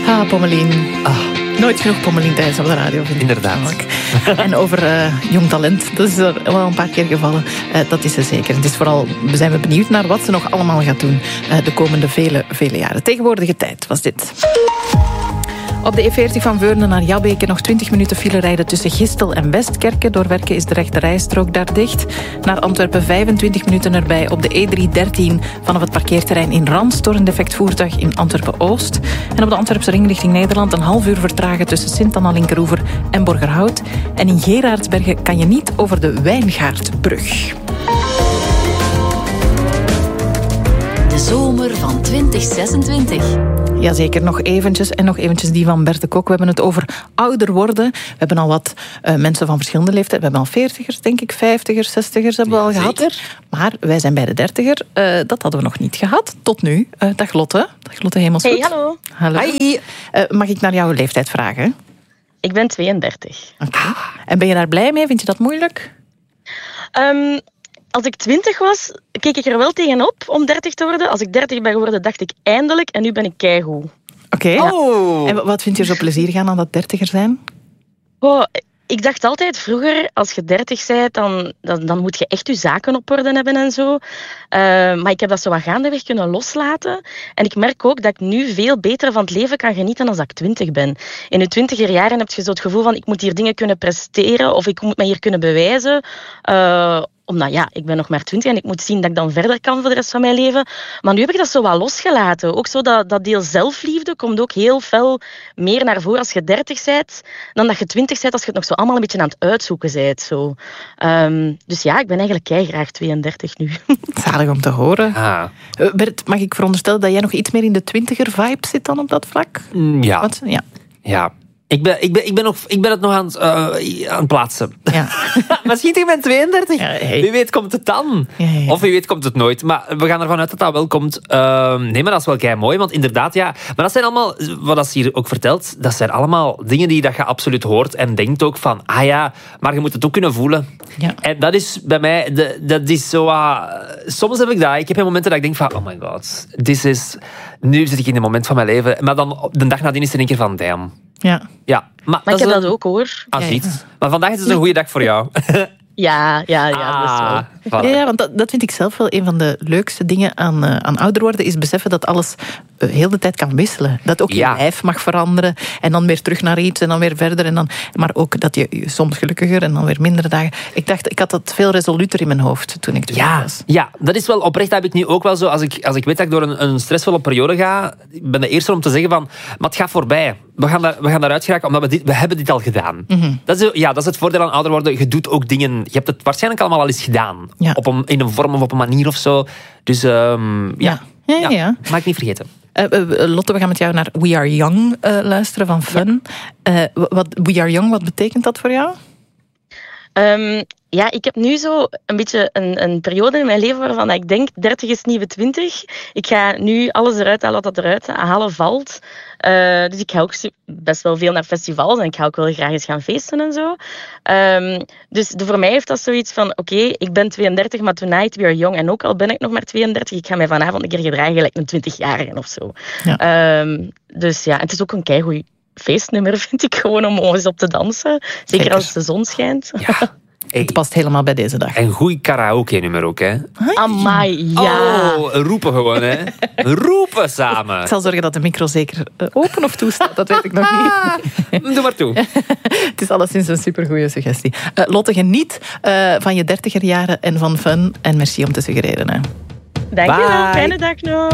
Pommelien. Nooit genoeg Pommelien tijdens op de radio, vind ik. Inderdaad. En over jong talent, dat is er wel een paar keer gevallen. Dat is ze zeker. Het is vooral, zijn we benieuwd naar wat ze nog allemaal gaat doen de komende vele jaren. Tegenwoordige tijd was dit. Op de E40 van Veurne naar Jabbeke nog 20 minuten file rijden tussen Gistel en Westkerke. Door werken is de rechte rijstrook daar dicht. Naar Antwerpen 25 minuten erbij op de E313 vanaf het parkeerterrein in Rans door een defect voertuig in Antwerpen-Oost. En op de Antwerpse ring richting Nederland een half uur vertragen tussen Sint-Anna-Linkeroever en Borgerhout. En in Geraardsbergen kan je niet over de Wijngaardbrug. De zomer van 2026. Jazeker, nog eventjes die van Bert de Kok. We hebben het over ouder worden. We hebben al wat mensen van verschillende leeftijden. We hebben al 40ers, denk ik, 50ers, 60ers hebben we al gehad. Maar wij zijn bij de 30er. Dat hadden we nog niet gehad, tot nu. Dag Lotte. Dag Lotte Hemelsgoed. Hey, hallo. Hallo. Hi. Mag ik naar jouw leeftijd vragen? Ik ben 32. Okay. En ben je daar blij mee? Vind je dat moeilijk? Als ik 20 was, keek ik er wel tegenop om 30 te worden. Als ik 30 ben geworden, dacht ik eindelijk. En nu ben ik keigoed. Oké. Oh. En wat vind je zo plezierig aan dat 30er zijn? Oh, ik dacht altijd vroeger, als je 30 bent, dan moet je echt je zaken op orde hebben en zo. Maar ik heb dat zo wat gaandeweg kunnen loslaten. En ik merk ook dat ik nu veel beter van het leven kan genieten dan als ik 20 ben. In je 20er jaren heb je zo het gevoel van, ik moet hier dingen kunnen presteren of ik moet me hier kunnen bewijzen. Omdat ja, ik ben nog maar 20 en ik moet zien dat ik dan verder kan voor de rest van mijn leven. Maar nu heb ik dat zo wat losgelaten. Ook zo dat deel zelfliefde komt ook heel fel meer naar voren als je 30 bent, dan dat je 20 bent als je het nog zo allemaal een beetje aan het uitzoeken bent. Zo. Dus ja, ik ben eigenlijk keigraag 32 nu. Zalig om te horen. Ah. Bert, mag ik veronderstellen dat jij nog iets meer in de 20er-vibe zit dan op dat vlak? Ja. Wat? Ja. Ja. Ik ben het nog aan het plaatsen. Ja. Maar schiet, ik ben 32. Ja, hey. Wie weet komt het dan. Ja. Of wie weet komt het nooit. Maar we gaan ervan uit dat dat wel komt. Nee, maar dat is wel kei mooi. Want inderdaad, ja. Maar dat zijn allemaal, wat ze hier ook vertelt, dat zijn allemaal dingen die dat je absoluut hoort en denkt ook van, ah ja, maar je moet het ook kunnen voelen. Ja. En dat is bij mij, dat is zo... soms heb ik dat. Ik heb momenten dat ik denk van, oh my god, nu zit ik in een moment van mijn leven. Maar dan de dag nadien is er een keer van, damn. Ja. Ja, maar Maar ik heb is dat ook, hoor. Ziet. Ja. Maar vandaag is het een goede dag voor jou. Ja, dat is wel. Voilà. Ja, want dat vind ik zelf wel een van de leukste dingen aan ouder worden, is beseffen dat alles heel de tijd kan wisselen. Dat ook je lijf mag veranderen en dan weer terug naar iets en dan weer verder. En dan, maar ook dat je soms gelukkiger en dan weer mindere dagen. Ik had dat veel resoluter in mijn hoofd toen ik toen was. Ja, dat is wel oprecht. Dat heb ik nu ook wel zo. Als ik weet dat ik door een stressvolle periode ga, ik ben de eerste om te zeggen van, maar het gaat voorbij. We gaan daaruit geraken, omdat we hebben dit al gedaan. Mm-hmm. Dat is het voordeel aan ouder worden. Je doet ook dingen... Je hebt het waarschijnlijk allemaal al eens gedaan. Ja. In een vorm of op een manier of zo. Dus Ja. Mag ik niet vergeten. Lotte, we gaan met jou naar We Are Young luisteren van Fun. We Are Young, wat betekent dat voor jou? Ja, ik heb nu zo een beetje een periode in mijn leven waarvan ik denk 30 is nieuwe 20. Ik ga nu alles eruit halen wat dat eruit halen valt. Dus ik ga ook best wel veel naar festivals en ik ga ook wel graag eens gaan feesten en zo. Dus voor mij heeft dat zoiets van, oké, ik ben 32, maar tonight we are young. En ook al ben ik nog maar 32, ik ga mij vanavond een keer gedragen gelijk een 20-jarige of zo. Ja. Dus ja, het is ook een keigoed feestnummer, vind ik, gewoon om eens op te dansen. Zeker als de zon schijnt. Ja. Het past helemaal bij deze dag. En goeie karaoke-nummer ook, hè? Amai, ja. Oh, roepen gewoon, hè? Roepen samen. Ik zal zorgen dat de micro zeker open of toestaat. Dat weet ik nog niet. Doe maar toe. Het is alleszins een supergoeie suggestie. Lotte, geniet van je 30er jaren en van Fun. En merci om te suggereren. Hè. Dank je wel. Fijne dag nog.